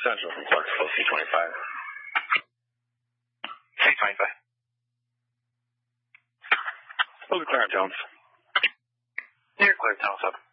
Central from Clarksville, C-25. C-25. Over Clarence Jones. Near Clarence House, up.